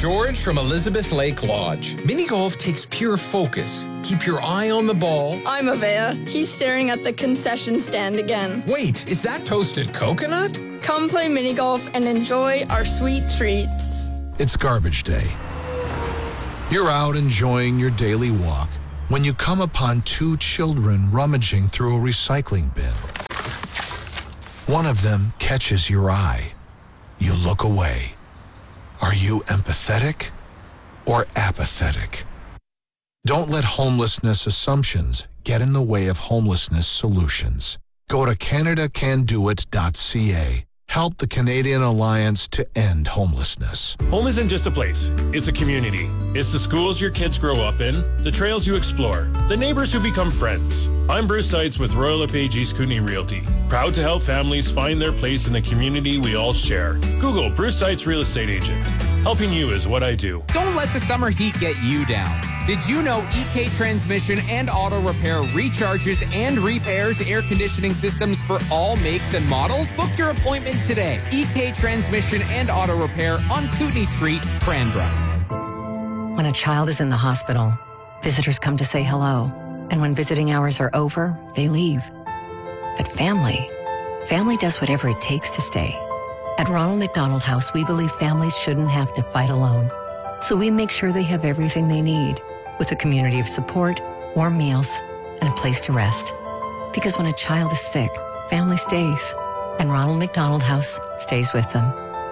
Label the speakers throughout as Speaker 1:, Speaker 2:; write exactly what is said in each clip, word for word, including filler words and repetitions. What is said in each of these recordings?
Speaker 1: George from Elizabeth Lake Lodge. Mini golf takes pure focus. Keep your eye on the ball.
Speaker 2: I'm Avea. He's staring at the concession stand again.
Speaker 1: Wait, is that toasted coconut?
Speaker 2: Come play mini golf and enjoy our sweet treats.
Speaker 3: It's garbage day. You're out enjoying your daily walk when you come upon two children rummaging through a recycling bin. One of them catches your eye. You look away. Are you empathetic or apathetic? Don't let homelessness assumptions get in the way of homelessness solutions. Go to Canada Can Do It dot C A. Help the Canadian Alliance to end homelessness.
Speaker 4: Home isn't just a place, it's a community. It's the schools your kids grow up in, the trails you explore, the neighbors who become friends. I'm Bruce Seitz with Royal LePage East Kootenay Realty. Proud to help families find their place in the community we all share. Google Bruce Seitz Real Estate Agent. Helping you is what I do.
Speaker 5: Don't let the summer heat get you down. Did you know E K Transmission and Auto Repair recharges and repairs air conditioning systems for all makes and models? Book your appointment today. E K Transmission and Auto Repair on Kootenay Street, Cranbrook.
Speaker 6: When a child is in the hospital, visitors come to say hello. And when visiting hours are over, they leave. But family, family does whatever it takes to stay. At Ronald McDonald House, we believe families shouldn't have to fight alone. So we make sure they have everything they need, with a community of support, warm meals, and a place to rest. Because when a child is sick, family stays, and Ronald McDonald House stays with them.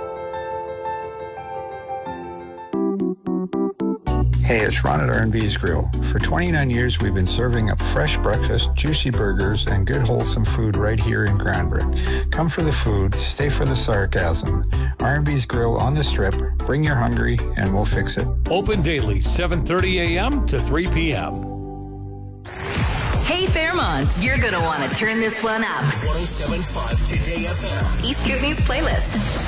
Speaker 7: Hey, it's Ron at R and B's Grill. For twenty-nine years, we've been serving up fresh breakfast, juicy burgers, and good wholesome food right here in Cranbrook. Come for the food, stay for the sarcasm. R and B's Grill on the Strip. Bring your hungry, and we'll fix it.
Speaker 4: Open daily, seven thirty a.m. to three p.m.
Speaker 8: Hey, Fairmont, you're going to want to turn this one up.
Speaker 9: one oh seven point five Today F M.
Speaker 8: East Kootenay's playlist.